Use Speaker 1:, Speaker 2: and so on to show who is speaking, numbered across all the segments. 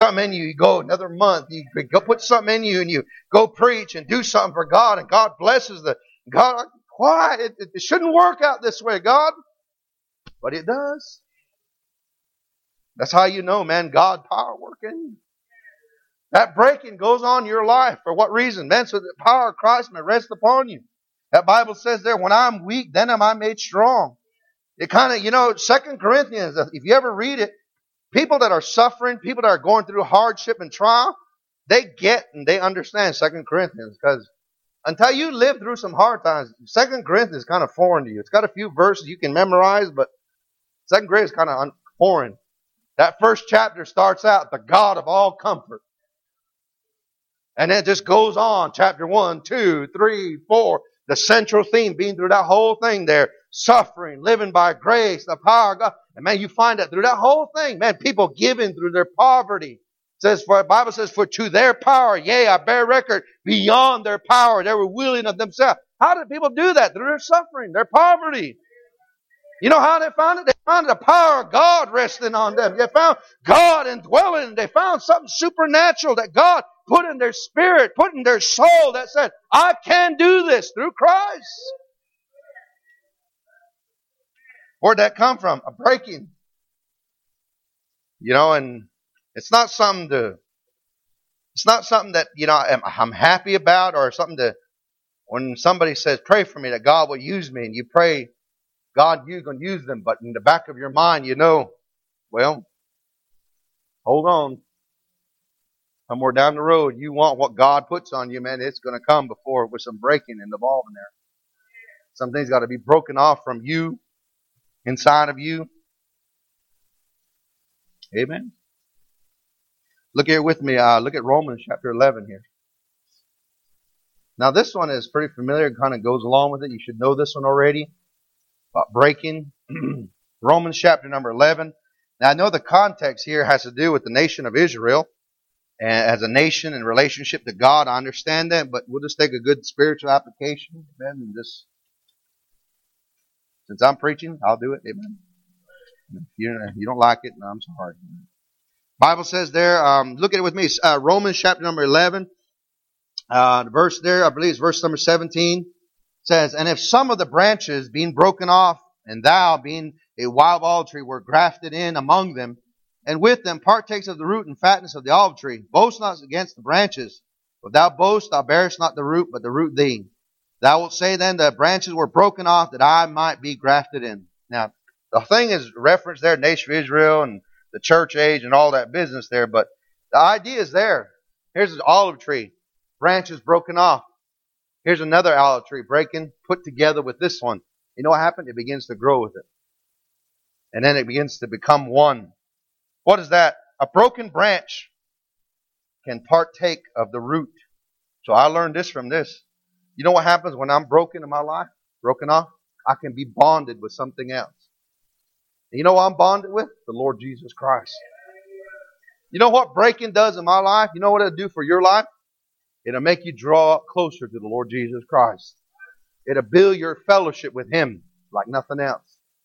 Speaker 1: something in you. You go another month. You go put something in you and you go preach and do something for God. And God blesses God. Why? It shouldn't work out this way, God. But it does. That's how you know, man, God power working. That breaking goes on in your life. For what reason? Man, so the power of Christ may rest upon you. That Bible says there, when I'm weak, then am I made strong. It kind of, 2 Corinthians, if you ever read it, people that are suffering, people that are going through hardship and trial, they get and they understand 2 Corinthians. Because until you live through some hard times, 2 Corinthians is kind of foreign to you. It's got a few verses you can memorize, but 2 Corinthians is kind of foreign. That first chapter starts out, the God of all comfort. And then it just goes on, chapter 1, 2, 3, 4, the central theme being through that whole thing there, suffering, living by grace, the power of God. And man, you find that through that whole thing, man, people giving through their poverty. It says, the Bible says, for to their power, yea, I bear record, beyond their power, they were willing of themselves. How did people do that? Through their suffering, their poverty. You know how they found it? They found the power of God resting on them. They found God indwelling. They found something supernatural that God put in their spirit, put in their soul that said, I can do this through Christ. Where'd that come from? A breaking. And it's not something that, I'm happy about, or something when somebody says, pray for me that God will use me, and you pray, God, you're going to use them, but in the back of your mind, well, hold on. Somewhere down the road, you want what God puts on you, man, it's going to come before with some breaking involved in there. Some things got to be broken off from you, inside of you. Amen. Look here with me. Look at Romans chapter 11 here. Now this one is pretty familiar. It kind of goes along with it. You should know this one already. About breaking. Romans chapter number 11. Now I know the context here has to do with the nation of Israel. And as a nation in relationship to God, I understand that. But we'll just take a good spiritual application. Amen. And just, since I'm preaching, I'll do it. Amen. If you don't like it, I'm sorry. Bible says there, look at it with me. Romans chapter number 11. The verse there, I believe, is verse number 17. Says, and if some of the branches being broken off, and thou being a wild olive tree were grafted in among them, and with them partakes of the root and fatness of the olive tree, boast not against the branches. If thou boast, thou bearest not the root, but the root thee. Thou wilt say then, the branches were broken off, that I might be grafted in. Now, the thing is referenced there, nation of Israel and the church age and all that business there, but the idea is there. Here's an olive tree, branches broken off. Here's another olive tree breaking, put together with this one. You know what happened? It begins to grow with it. And then it begins to become one. What is that? A broken branch can partake of the root. So I learned this from this. You know what happens when I'm broken in my life? Broken off? I can be bonded with something else. And you know what I'm bonded with? The Lord Jesus Christ. You know what breaking does in my life? You know what it'll do for your life? It'll make you draw up closer to the Lord Jesus Christ. It'll build your fellowship with Him like nothing else.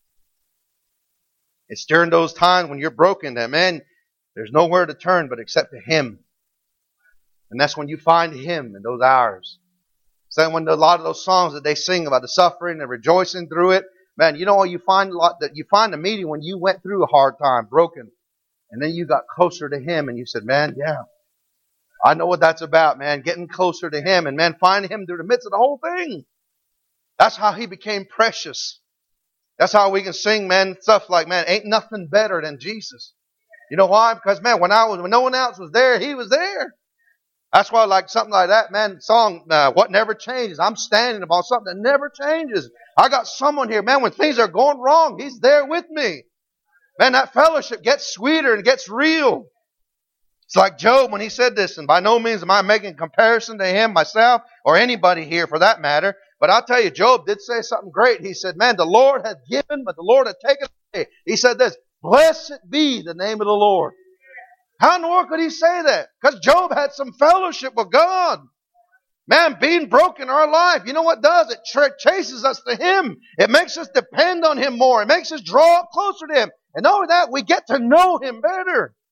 Speaker 1: It's during those times when you're broken that, man, there's nowhere to turn but except to Him. And that's when you find Him in those hours. So when a lot of those songs that they sing about the suffering and rejoicing through it, man, you know what you find a meeting when you went through a hard time, broken, and then you got closer to Him and you said, man, yeah, I know what that's about, man, getting closer to Him and, man, finding Him through the midst of the whole thing. That's how He became precious. That's how we can sing, man, stuff like, man, ain't nothing better than Jesus. You know why? Because, man, when no one else was there, He was there. That's why, like something like that, man, song, What Never Changes. I'm standing about something that never changes. I got someone here, man, when things are going wrong, He's there with me. Man, that fellowship gets sweeter and gets real. It's like Job when he said this, and by no means am I making a comparison to him, myself, or anybody here for that matter. But I'll tell you, Job did say something great. He said, man, the Lord hath given, but the Lord hath taken away. He said this, blessed be the name of the Lord. How in the world could he say that? Because Job had some fellowship with God. Man, being broken in our life, you know what it does? It chases us to Him. It makes us depend on Him more. It makes us draw up closer to Him. And not only that, we get to know Him better.